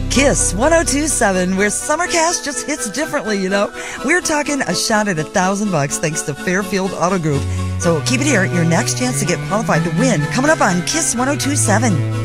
Kiss 102.7, where Summercast just hits differently, you know. We're talking a shot at $1,000 thanks to Fairfield Auto Group. So keep it here, your next chance to get qualified to win, coming up on Kiss 102.7.